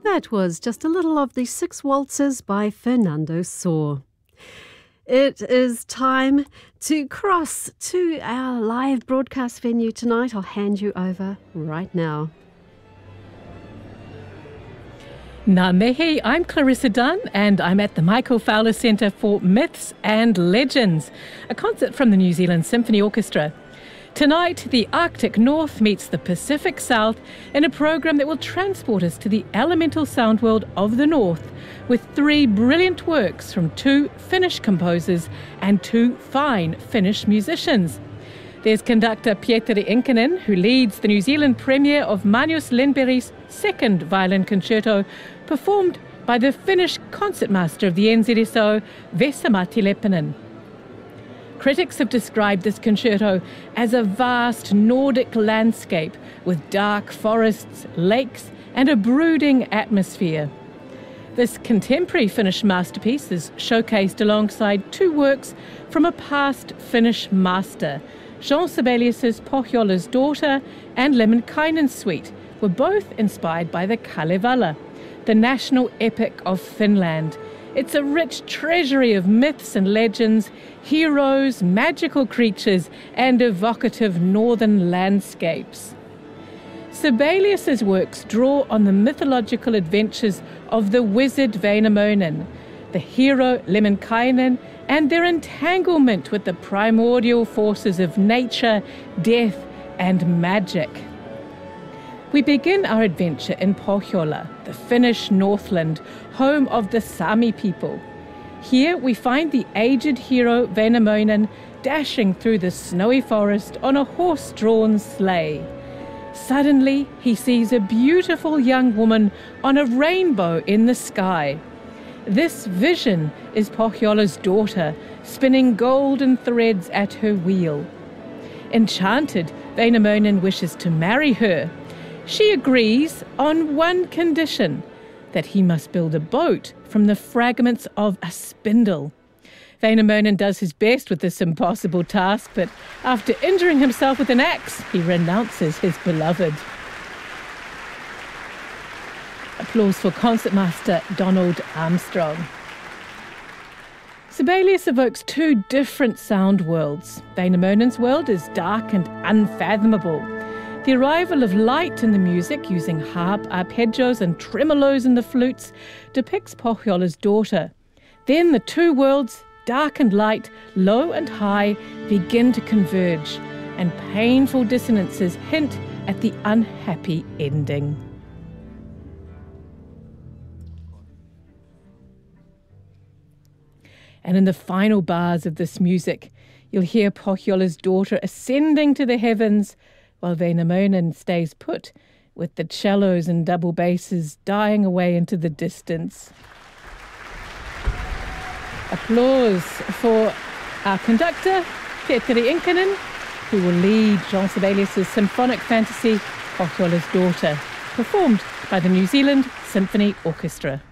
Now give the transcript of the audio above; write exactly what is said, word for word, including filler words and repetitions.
That was just a little of the Six Waltzes by Fernando Sor. It is time to cross to our live broadcast venue tonight. I'll hand you over right now. Ngā mihi, I'm Clarissa Dunn and I'm at the Michael Fowler Centre for Myths and Legends, a concert from the New Zealand Symphony Orchestra. Tonight, the Arctic North meets the Pacific South in a program that will transport us to the elemental sound world of the North, with three brilliant works from two Finnish composers and two fine Finnish musicians. There's conductor Pietari Inkinen, who leads the New Zealand premiere of Magnus Lindberg's second violin concerto, performed by the Finnish concertmaster of the N Z S O, Vesa-Matti Leppänen. Critics have described this concerto as a vast Nordic landscape with dark forests, lakes, and a brooding atmosphere. This contemporary Finnish masterpiece is showcased alongside two works from a past Finnish master. Jean Sibelius's Pohjola's Daughter and Lemminkainen Suite were both inspired by the Kalevala, the national epic of Finland. It's a rich treasury of myths and legends, heroes, magical creatures, and evocative northern landscapes. Sibelius's works draw on the mythological adventures of the wizard Väinämöinen, the hero Lemminkainen, and their entanglement with the primordial forces of nature, death, and magic. We begin our adventure in Pohjola, the Finnish Northland, home of the Sami people. Here we find the aged hero Väinämöinen dashing through the snowy forest on a horse-drawn sleigh. Suddenly he sees a beautiful young woman on a rainbow in the sky. This vision is Pohjola's daughter, spinning golden threads at her wheel. Enchanted, Väinämöinen wishes to marry her. She agrees on one condition, that he must build a boat from the fragments of a spindle. Väinämöinen does his best with this impossible task, but after injuring himself with an axe, he renounces his beloved. Applause for concertmaster Donald Armstrong. Sibelius evokes two different sound worlds. Väinämöinen's world is dark and unfathomable. The arrival of light in the music, using harp arpeggios and tremolos in the flutes, depicts Pohjola's daughter. Then the two worlds, dark and light, low and high, begin to converge, and painful dissonances hint at the unhappy ending. And in the final bars of this music, you'll hear Pohjola's daughter ascending to the heavens, while Väinämöinen stays put, with the cellos and double basses dying away into the distance. Applause for our conductor, Pietari Inkinen, who will lead Jean Sibelius's symphonic fantasy, Pohjola's Daughter, performed by the New Zealand Symphony Orchestra.